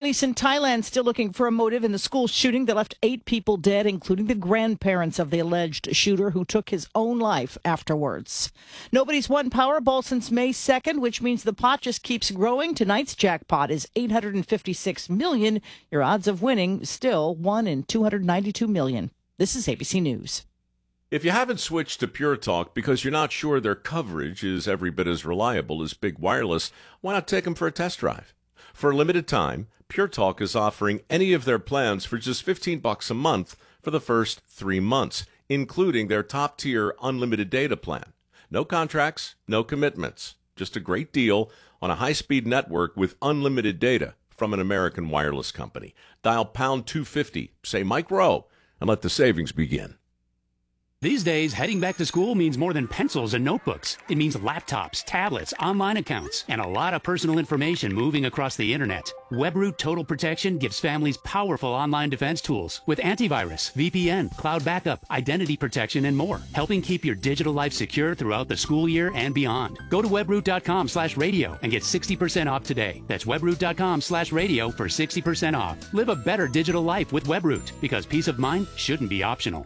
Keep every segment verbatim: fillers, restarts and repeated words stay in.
Police in Thailand still looking for a motive in the school shooting that left eight people dead, including the grandparents of the alleged shooter who took his own life afterwards. Nobody's won Powerball since May second, which means the pot just keeps growing. Tonight's jackpot is eight hundred fifty-six million dollars. Your odds of winning still one in two hundred ninety-two million. This is A B C News. If you haven't switched to Pure Talk because you're not sure their coverage is every bit as reliable as Big Wireless, why not take them for a test drive? For a limited time, Pure Talk is offering any of their plans for just fifteen bucks a month for the first three months, including their top-tier unlimited data plan. No contracts, no commitments, just a great deal on a high-speed network with unlimited data from an American wireless company. Dial pound two fifty, say Mike Rowe, and let the savings begin. These days, heading back to school means more than pencils and notebooks. It means laptops, tablets, online accounts, and a lot of personal information moving across the internet. WebRoot Total Protection gives families powerful online defense tools with antivirus, V P N, cloud backup, identity protection, and more, helping keep your digital life secure throughout the school year and beyond. Go to webroot.com slash radio and get sixty percent off today. That's webroot.com slash radio for sixty percent off. Live a better digital life with WebRoot, because peace of mind shouldn't be optional.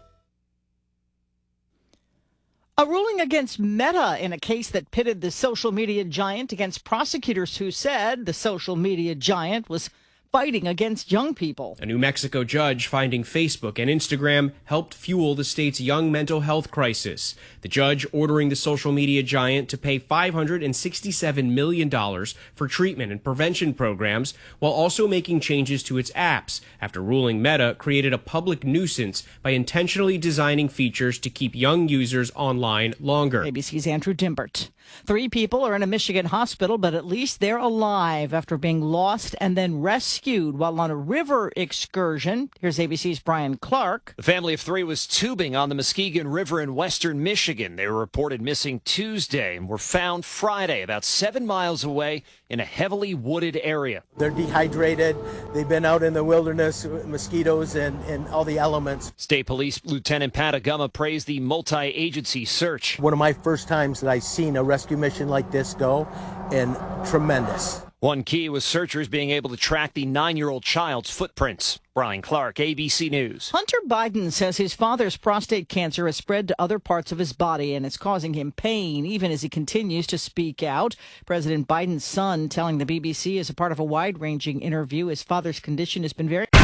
A ruling against Meta in a case that pitted the social media giant against prosecutors who said the social media giant was fighting against young people. A New Mexico judge finding Facebook and Instagram helped fuel the state's young mental health crisis. The judge ordering the social media giant to pay five hundred sixty-seven million dollars for treatment and prevention programs, while also making changes to its apps after ruling Meta created a public nuisance by intentionally designing features to keep young users online longer. A B C's Andrew Dimbert. Three people are in a Michigan hospital, but at least they're alive after being lost and then rescued while on a river excursion. Here's A B C's Brian Clark. The family of three was tubing on the Muskegon River in western Michigan. They were reported missing Tuesday and were found Friday about seven miles away in a heavily wooded area. They're dehydrated. They've been out in the wilderness, mosquitoes and, and all the elements. State Police Lieutenant Pat Agama praised the multi-agency search. One of my first times that I've seen a rescue mission like this go, and tremendous. One key was searchers being able to track the nine-year-old child's footprints. Brian Clark, A B C News. Hunter Biden says his father's prostate cancer has spread to other parts of his body and it's causing him pain, even as he continues to speak out. President Biden's son telling the B B C as a part of a wide-ranging interview his father's condition has been very...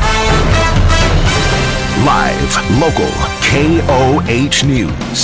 Live, local, K O H News.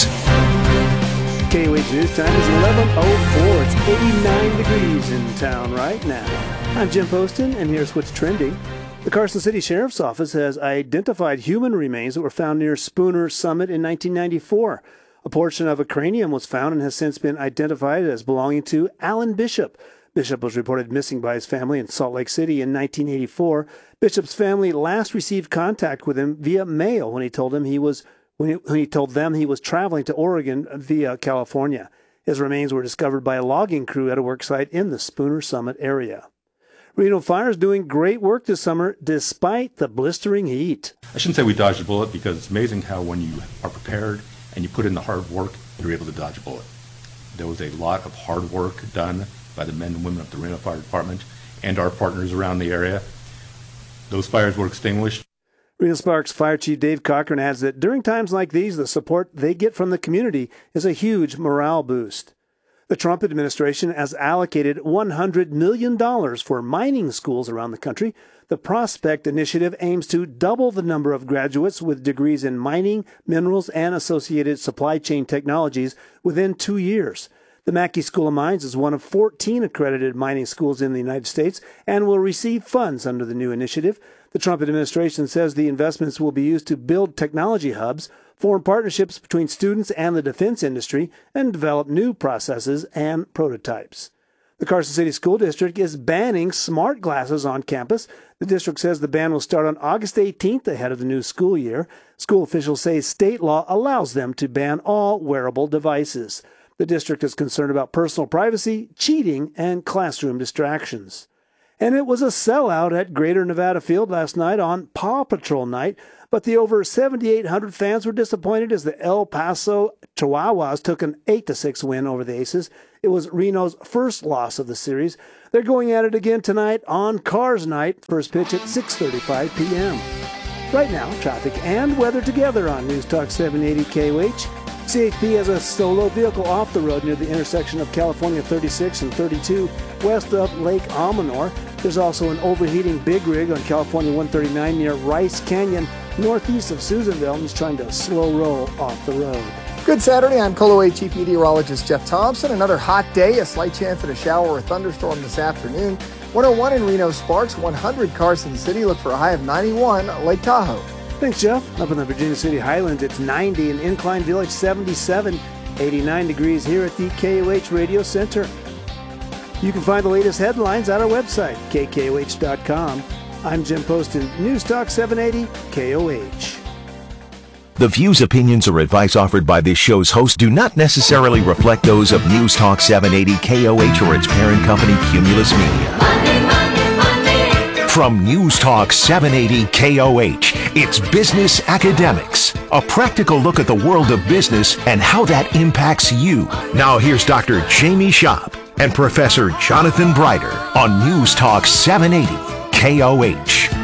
K O H News time is eleven oh four. It's eighty-nine degrees in town right now. I'm Jim Poston, and here's what's trending. The Carson City Sheriff's Office has identified human remains that were found near Spooner Summit in nineteen ninety-four. A portion of a cranium was found and has since been identified as belonging to Alan Bishop. Bishop was reported missing by his family in Salt Lake City in nineteen eighty-four. Bishop's family last received contact with him via mail when he told him he was when he, when he told them he was traveling to Oregon via California. His remains were discovered by a logging crew at a worksite in the Spooner Summit area. Reno Fire is doing great work this summer despite the blistering heat. I shouldn't say we dodged a bullet, because it's amazing how when you are prepared and you put in the hard work, you're able to dodge a bullet. There was a lot of hard work done by the men and women of the Reno Fire Department and our partners around the area. Those fires were extinguished. Reno Sparks Fire Chief Dave Cochran adds that during times like these, the support they get from the community is a huge morale boost. The Trump administration has allocated one hundred million dollars for mining schools around the country. The Prospect Initiative aims to double the number of graduates with degrees in mining, minerals, and associated supply chain technologies within two years. The Mackey School of Mines is one of fourteen accredited mining schools in the United States and will receive funds under the new initiative. The Trump administration says the investments will be used to build technology hubs, form partnerships between students and the defense industry, and develop new processes and prototypes. The Carson City School District is banning smart glasses on campus. The district says the ban will start on August eighteenth ahead of the new school year. School officials say state law allows them to ban all wearable devices. The district is concerned about personal privacy, cheating, and classroom distractions. And it was a sellout at Greater Nevada Field last night on Paw Patrol night, but the over seventy-eight hundred fans were disappointed as the El Paso Chihuahuas took an eight to six win over the Aces. It was Reno's first loss of the series. They're going at it again tonight on Cars Night. First pitch at six thirty-five p.m. Right now, traffic and weather together on News Talk seven eighty K O H. C H P has a solo vehicle off the road near the intersection of California thirty-six and thirty-two west of Lake Almanor. There's also an overheating big rig on California one thirty-nine near Rice Canyon, northeast of Susanville, and he's trying to slow roll off the road. Good Saturday. I'm Colo H E P meteorologist Jeff Thompson. Another hot day, a slight chance at a shower or thunderstorm this afternoon. one oh one in Reno Sparks, one hundred Carson City. Look for a high of ninety-one, Lake Tahoe. Thanks, Jeff. Up in the Virginia City Highlands, it's ninety. In Incline Village, seventy-seven. eighty-nine degrees here at the K O H Radio Center. You can find the latest headlines at our website, K K O H dot com. I'm Jim Poston, News Talk seven eighty K O H. The views, opinions, or advice offered by this show's host do not necessarily reflect those of News Talk seven eighty K O H or its parent company, Cumulus Media. Money, money, money. From News Talk seven eighty K O H, it's Business Academics, a practical look at the world of business and how that impacts you. Now here's Doctor Jamie Shop and Professor Jonathan Brighter on News Talk seven eighty K O H.